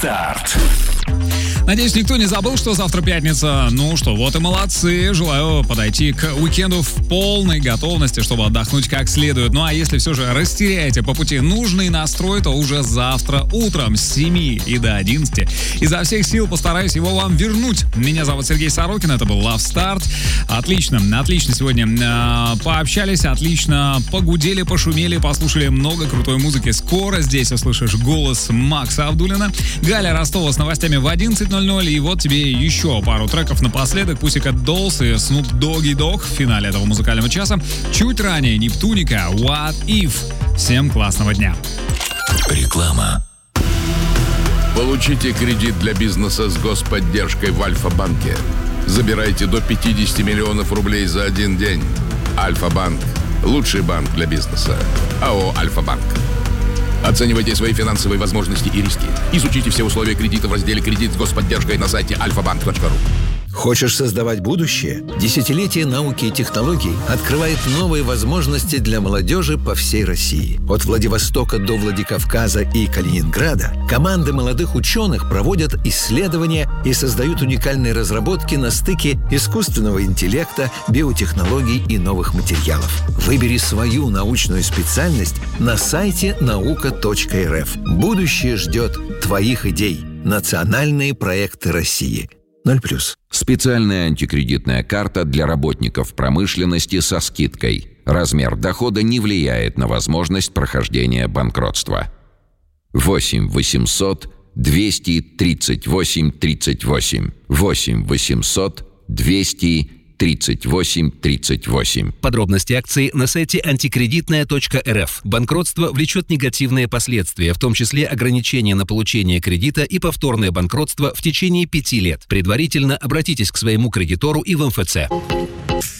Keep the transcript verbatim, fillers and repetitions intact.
Старт. Надеюсь, никто не забыл, что завтра пятница. Ну что, вот и молодцы. Желаю подойти к уикенду в полной готовности, чтобы отдохнуть как следует. Ну а если все же растеряете по пути нужный настрой, то уже завтра утром с семи и до одиннадцати изо всех сил постараюсь его вам вернуть. Меня зовут Сергей Сорокин, это был Love Start. Отлично, отлично сегодня э, пообщались, отлично погудели, пошумели, послушали много крутой музыки. Скоро здесь услышишь голос Макса Абдуллина. Галя Ростова с новостями в одиннадцать ноль ноль. И вот тебе еще пару треков напоследок. Pussycat Dolls и Snoop Doggy Dogg в финале этого музыкального часа. Чуть ранее Нептуника, What If. Всем классного дня. Реклама. Получите кредит для бизнеса с господдержкой в Альфа-банке. Забирайте до пятьдесят миллионов рублей за один день. Альфа-банк. Лучший банк для бизнеса. АО «Альфа-банк». Оценивайте свои финансовые возможности и риски. Изучите все условия кредита в разделе «Кредит с господдержкой» на сайте альфа банк точка ру. Хочешь создавать будущее? Десятилетие науки и технологий открывает новые возможности для молодежи по всей России. От Владивостока до Владикавказа и Калининграда команды молодых ученых проводят исследования и создают уникальные разработки на стыке искусственного интеллекта, биотехнологий и новых материалов. Выбери свою научную специальность на сайте наука точка эр эф. Будущее ждет твоих идей. Национальные проекты России. ноль плюс. Специальная антикредитная карта для работников промышленности со скидкой. Размер дохода не влияет на возможность прохождения банкротства. восемь восемьсот двести тридцать восемь тридцать восемь. восемь восемьсот двести тридцать восемь тридцать восемь. Подробности акции на сайте антикредитная точка эр эф. Банкротство влечет негативные последствия, в том числе ограничения на получение кредита и повторное банкротство в течение пяти лет. Предварительно обратитесь к своему кредитору и в эм эф цэ.